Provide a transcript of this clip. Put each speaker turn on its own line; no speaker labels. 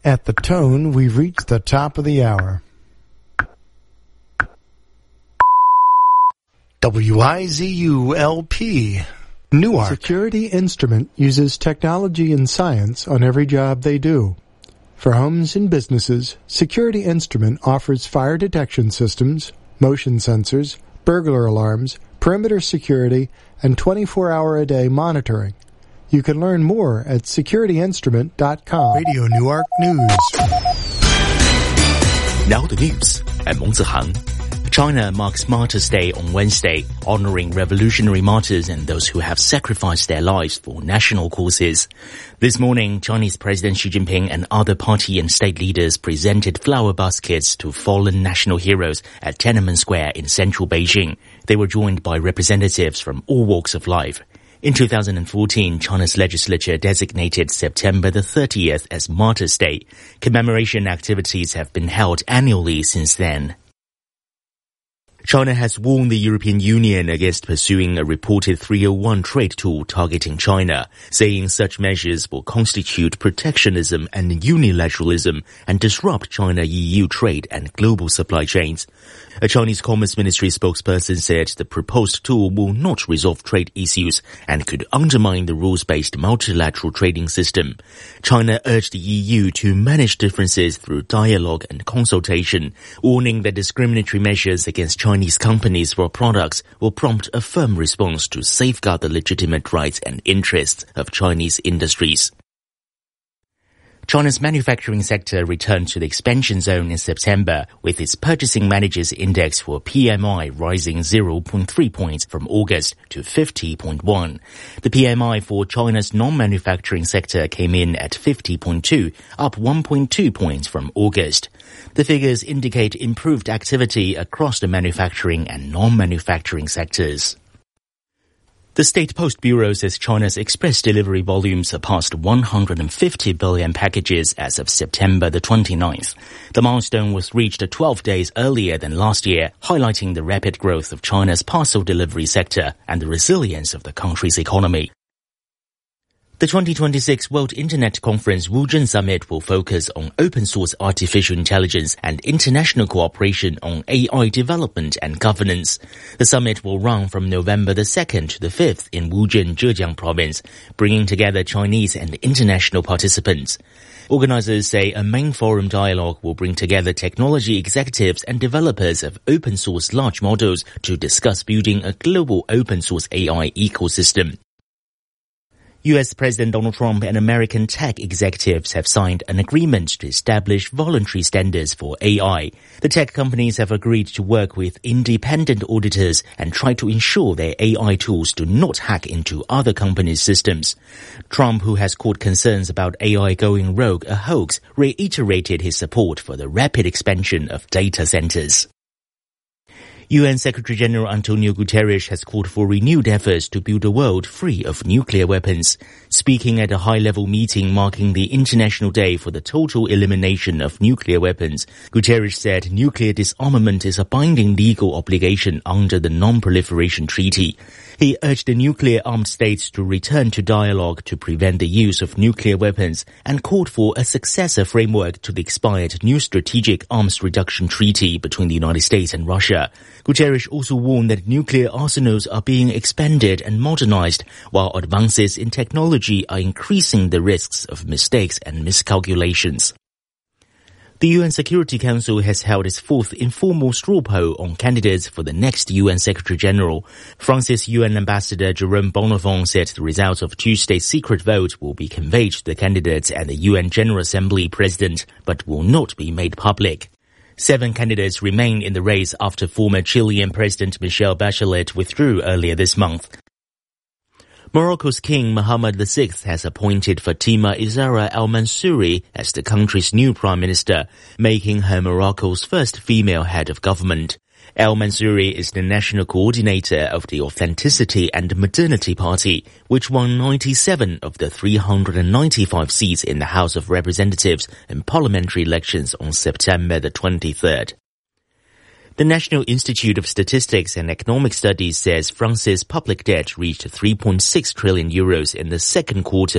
At the tone, we've reached the top of the hour. WIZU-LP, Newark. Security Instrument uses technology and science on every job they do. For homes and businesses, Security Instrument offers fire detection systems, motion sensors, burglar alarms, perimeter security, and 24-hour-a-day monitoring. You can learn more at securityinstrument.com. Radio Newark News.
Now the news. I'm Meng Zihang. China marks Martyrs' Day on Wednesday, honoring revolutionary martyrs and those who have sacrificed their lives for national causes. This morning, Chinese President Xi Jinping and other party and state leaders presented flower baskets to fallen national heroes at Tiananmen Square in central Beijing. They were joined by representatives from all walks of life. In 2014, China's legislature designated September the 30th as Martyrs' Day. Commemoration activities have been held annually since then. China has warned the European Union against pursuing a reported 301 trade tool targeting China, saying such measures will constitute protectionism and unilateralism and disrupt China-EU trade and global supply chains. A Chinese Commerce Ministry spokesperson said the proposed tool will not resolve trade issues and could undermine the rules-based multilateral trading system. China urged the EU to manage differences through dialogue and consultation, warning that discriminatory measures against Chinese companies for products will prompt a firm response to safeguard the legitimate rights and interests of Chinese industries. China's manufacturing sector returned to the expansion zone in September, with its Purchasing Managers' Index for PMI rising 0.3 points from August to 50.1. The PMI for China's non-manufacturing sector came in at 50.2, up 1.2 points from August. The figures indicate improved activity across the manufacturing and non-manufacturing sectors. The State Post Bureau says China's express delivery volumes surpassed 150 billion packages as of September the 29th. The milestone was reached 12 days earlier than last year, highlighting the rapid growth of China's parcel delivery sector and the resilience of the country's economy. The 2026 World Internet Conference Wuzhen Summit will focus on open-source artificial intelligence and international cooperation on AI development and governance. The summit will run from November the 2nd to the 5th in Wuzhen, Zhejiang Province, bringing together Chinese and international participants. Organizers say a main forum dialogue will bring together technology executives and developers of open-source large models to discuss building a global open-source AI ecosystem. U.S. President Donald Trump and American tech executives have signed an agreement to establish voluntary standards for AI. The tech companies have agreed to work with independent auditors and try to ensure their AI tools do not hack into other companies' systems. Trump, who has called concerns about AI going rogue a hoax, reiterated his support for the rapid expansion of data centers. UN Secretary-General Antonio Guterres has called for renewed efforts to build a world free of nuclear weapons. Speaking at a high-level meeting marking the International Day for the Total Elimination of Nuclear Weapons, Guterres said nuclear disarmament is a binding legal obligation under the Non-Proliferation Treaty. He urged the nuclear-armed states to return to dialogue to prevent the use of nuclear weapons and called for a successor framework to the expired New Strategic Arms Reduction Treaty between the United States and Russia. Guterres also warned that nuclear arsenals are being expanded and modernized, while advances in technology are increasing the risks of mistakes and miscalculations. The UN Security Council has held its fourth informal straw poll on candidates for the next UN Secretary-General. France's UN Ambassador Jerome Bonnafont said the results of Tuesday's secret vote will be conveyed to the candidates and the UN General Assembly President, but will not be made public. 7 candidates remain in the race after former Chilean President Michelle Bachelet withdrew earlier this month. Morocco's King Mohammed VI has appointed Fatima Izara al-Mansouri as the country's new prime minister, making her Morocco's first female head of government. El-Mansouri is the national coordinator of the Authenticity and Modernity Party, which won 97 of the 395 seats in the House of Representatives in parliamentary elections on September the 23rd. The National Institute of Statistics and Economic Studies says France's public debt reached 3.6 trillion euros in the second quarter